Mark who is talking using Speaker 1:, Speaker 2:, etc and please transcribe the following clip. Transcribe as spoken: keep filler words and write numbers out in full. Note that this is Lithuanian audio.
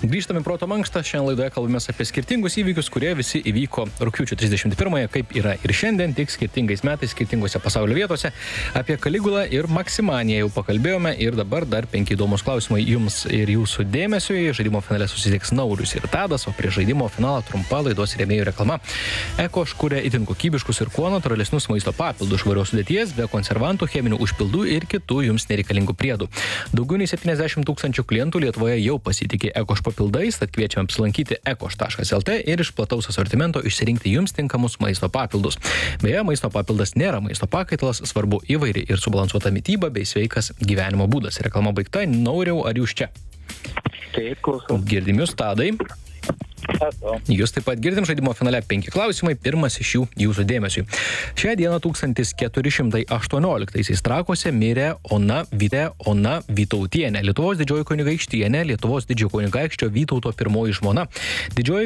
Speaker 1: Grįžtame proto mankštą, šiandien laidoje kalbamės apie skirtingus įvykius, kurie visi įvyko rugpjūčio trisdešimt pirmąją, kaip yra ir šiandien, tik skirtingais metais, skirtingose pasaulio vietose. Apie Kaligulą ir Maksimaniją jau pakalbėjome ir dabar dar penki įdomus klausimai jums ir jūsų dėmesiui. Žaidimo finale susitiks Naurius ir Tadas, o prie žaidimo finalo trumpa laidos rėmėjų reklama. Ekoš kuria itin kokybiškus ir kuo natūralesnius maisto papildus švarios sudėties, be konservantų, cheminių užpildų ir kitų jums nereikalingų priedų. Daugiau nei septyniasdešimt tūkstančių klientų Lietuvoje jau pasitikė Ekoš papildais, tad kviečiam apsilankyti ekoš taškas el tė ir iš plataus asortimento išsirinkti jums tinkamus maisto papildus. Beje, maisto papildas nėra maisto pakaitalas, svarbu įvairi ir subalansuota mityba bei sveikas gyvenimo būdas. Reklama baigta. Nauriau, ar jūs čia?
Speaker 2: Taip, klausau.
Speaker 1: Girdim jūs, Tadai.
Speaker 2: Esu.
Speaker 1: Jūs taip pat girdim žaidimo finale penki klausimai, pirmas iš jų jūsų dėmesiui. Šią dieną tūkstantis keturi šimtai aštuonioliktaisiais Trakuose mirė Ona Vytė Ona Vytautienė, Lietuvos didžioji kunigaikštienė, Lietuvos didžiojo kunigaikščio Vytauto pirmoji žmona. Didžioji